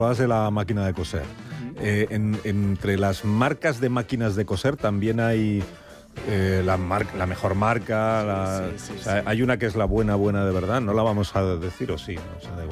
de la máquina de coser. Entre las marcas de máquinas de coser también hay la mejor marca. Sí. O sea, hay una que es la buena de verdad. No la vamos a decir, o sí. No, o sea, da igual.